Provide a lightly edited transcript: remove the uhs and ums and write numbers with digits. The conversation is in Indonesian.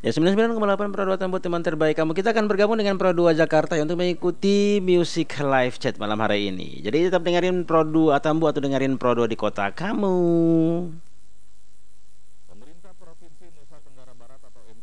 Ya 99,8 Pro 2 Tambut teman terbaik kamu. Kita akan bergabung dengan Pro 2 Jakarta ya, untuk mengikuti Music Live Chat malam hari ini. Jadi tetap dengerin Pro 2 Tambu atau dengerin Pro 2 di kota kamu. Pemerintah Provinsi Nusa Tenggara Barat atau